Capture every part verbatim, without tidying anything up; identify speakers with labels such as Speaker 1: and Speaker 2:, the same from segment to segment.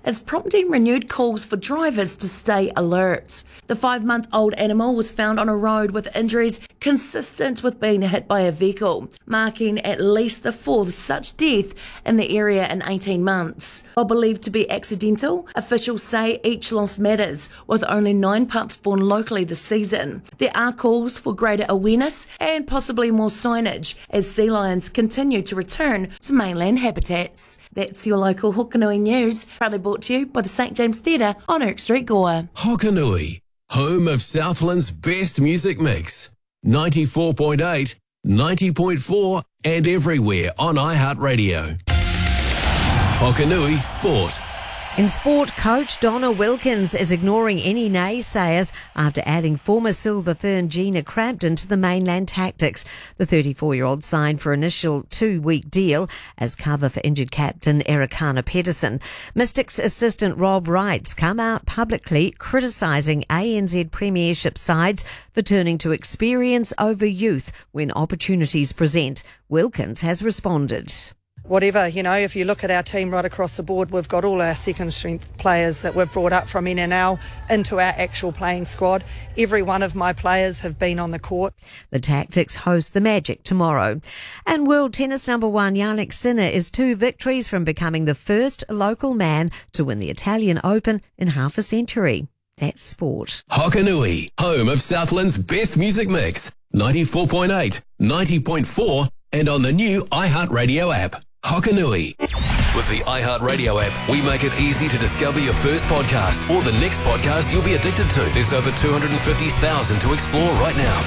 Speaker 1: is prompting renewed calls for drivers to stay alert. The five-month-old animal was found on a road with injuries consistent with being hit by a vehicle, marking at least the fourth such death in the area in eighteen months. While believed to be accidental, officials say each loss matters, with only nine pups born locally this season. There are calls for greater awareness and possibly more signage as sea lions continue to return to mainland habitats. That's your local Hokanui news, proudly brought to you by the Saint James Theatre on Erk Street, Goa.
Speaker 2: Hokanui, home of Southland's best music mix. ninety-four point eight, ninety point four and everywhere on iHeartRadio. Hokanui Sport.
Speaker 3: In sport, coach Donna Wilkins is ignoring any naysayers after adding former Silver Fern Gina Crampton to the mainland tactics. The thirty-four-year-old signed for initial two-week deal as cover for injured captain Ericana Pedersen. Mystics assistant Rob Wright's come out publicly criticising A N Z Premiership sides for turning to experience over youth when opportunities present. Wilkins has responded.
Speaker 4: Whatever, you know, if you look at our team right across the board, we've got all our second strength players that we've brought up from N N L into our actual playing squad. Every one of my players have been on the court.
Speaker 3: The Tactics host the Magic tomorrow. And world tennis number one Jannik Sinner is two victories from becoming the first local man to win the Italian Open in half a century. That's sport.
Speaker 2: Hokanui, home of Southland's best music mix. ninety-four point eight, ninety point four and on the new iHeartRadio app. Hokanui. With the iHeartRadio app, we make it easy to discover your first podcast or the next podcast you'll be addicted to. There's over two hundred fifty thousand to explore right now.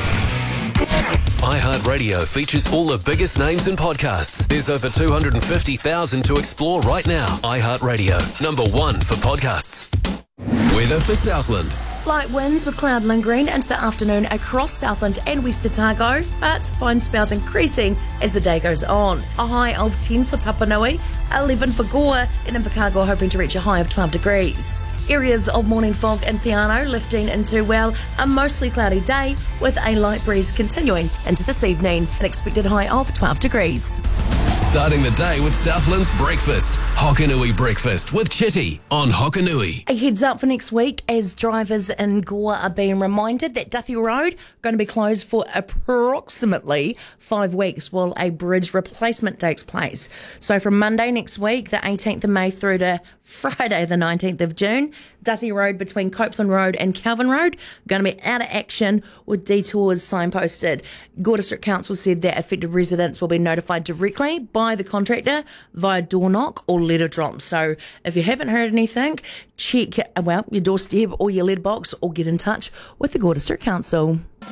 Speaker 2: iHeartRadio features all the biggest names in podcasts. There's over two hundred fifty thousand to explore right now. iHeartRadio, number one for podcasts. Weather for Southland.
Speaker 1: Light winds with cloud lingering into the afternoon across Southland and West Otago, but fine spells increasing as the day goes on. A high of ten for Tapanui, eleven for Goa, and Invercargill hoping to reach a high of twelve degrees. Areas of morning fog in Te Anau lifting into, well, a mostly cloudy day with a light breeze continuing into this evening. An expected high of twelve degrees.
Speaker 2: Starting the day with Southland's breakfast. Hokanui Breakfast with Chitty on Hokanui.
Speaker 1: A heads up for next week as drivers in Goa are being reminded that Duthie Road going to be closed for approximately five weeks while a bridge replacement takes place. So from Monday next week, the eighteenth of May through to Friday the nineteenth of June, Duthie Road between Copeland Road and Calvin Road going to be out of action with detours signposted. Gore District Council said that affected residents will be notified directly by the contractor via door knock or letter drop. So if you haven't heard anything, check, well, your doorstep or your lead box or get in touch with the Gore District Council.